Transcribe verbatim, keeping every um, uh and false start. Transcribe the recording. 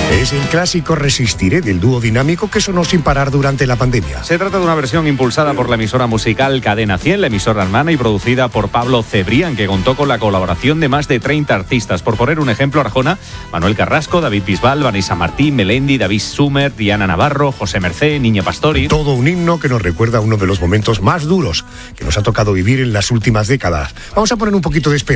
Es el clásico Resistiré del dúo dinámico que sonó sin parar durante la pandemia. Se trata de una versión impulsada por la emisora musical Cadena cien, la emisora hermana, y producida por Pablo Cebrián, que contó con la colaboración de más de treinta artistas. Por poner un ejemplo, Arjona, Manuel Carrasco, David Bisbal, Vanessa Martín, Melendi, David Sumer, Diana Navarro, José Mercé, Niña Pastori. Todo un himno que nos recuerda uno de los momentos más duros que nos ha tocado vivir en las últimas décadas. Vamos a poner un poquito de esperanza